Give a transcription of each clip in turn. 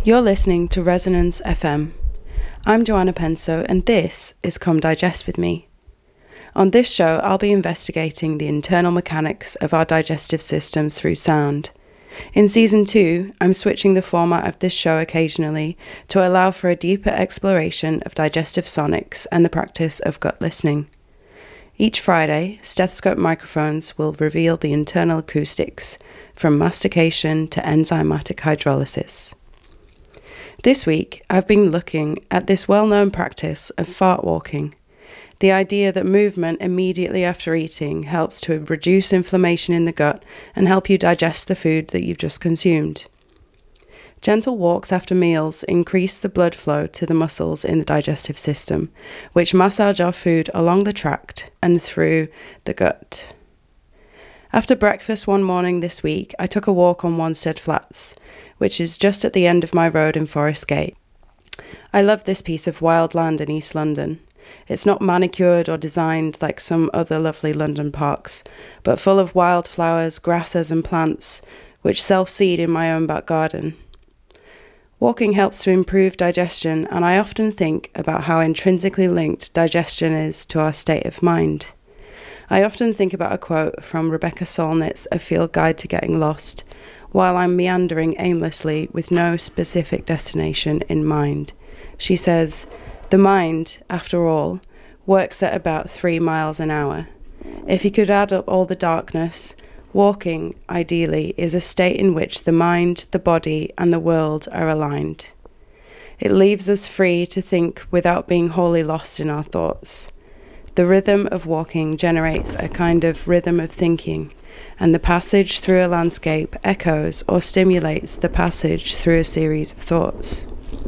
You're listening to Resonance FM. I'm Joanna Penso, and this is Come Digest With Me. On this show, I'll be investigating the internal mechanics of our digestive systems through sound. In Season 2, I'm switching the format of this show occasionally to allow for a deeper exploration of digestive sonics and the practice of gut listening. Each Friday, stethoscope microphones will reveal the internal acoustics, from mastication to enzymatic hydrolysis. This week, I've been looking at this well-known practice of fart walking, the idea that movement immediately after eating helps to reduce inflammation in the gut and help you digest the food that you've just consumed. Gentle walks after meals increase the blood flow to the muscles in the digestive system, which massage our food along the tract and through the gut. After breakfast one morning this week, I took a walk on Wanstead Flats, which is just at the end of my road in Forest Gate. I love this piece of wild land in East London. It's not manicured or designed like some other lovely London parks, but full of wildflowers, grasses and plants, which self-seed in my own back garden. Walking helps to improve digestion, and I often think about how intrinsically linked digestion is to our state of mind. I often think about a quote from Rebecca Solnit's A Field Guide to Getting Lost, while I'm meandering aimlessly with no specific destination in mind. She says, "The mind, after all, works at about 3 miles an hour. If you could add up all the darkness, walking, ideally, is a state in which the mind, the body, and the world are aligned. It leaves us free to think without being wholly lost in our thoughts. The rhythm of walking generates a kind of rhythm of thinking, and the passage through a landscape echoes or stimulates the passage through a series of thoughts."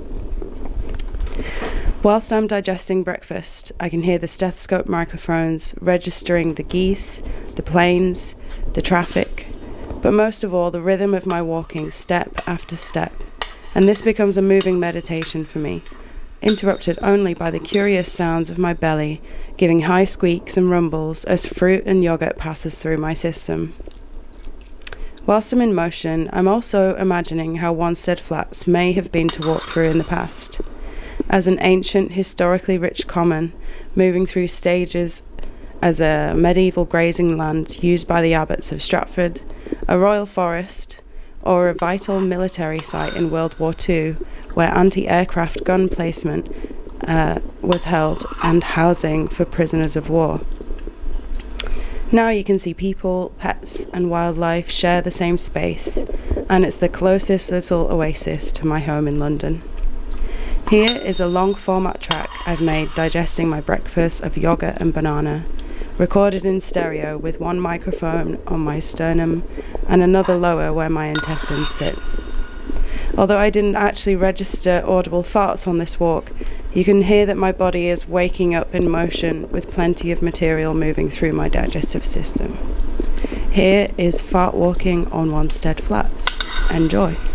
Whilst I'm digesting breakfast, I can hear the stethoscope microphones registering the geese, the planes, the traffic, but most of all the rhythm of my walking step after step, and this becomes a moving meditation for me, interrupted only by the curious sounds of my belly giving high squeaks and rumbles as fruit and yogurt passes through my system. Whilst I'm in motion, I'm also imagining how Wanstead Flats may have been to walk through in the past. As an ancient, historically rich common, moving through stages as a medieval grazing land used by the abbots of Stratford, a royal forest, or a vital military site in World War II, where anti-aircraft gun placement was held and housing for prisoners of war. Now you can see people, pets, and wildlife share the same space, and it's the closest little oasis to my home in London. Here is a long format track I've made digesting my breakfast of yogurt and banana, recorded in stereo with one microphone on my sternum and another lower where my intestines sit. Although I didn't actually register audible farts on this walk, you can hear that my body is waking up in motion with plenty of material moving through my digestive system. Here is fart walking on Wanstead Flats. Enjoy.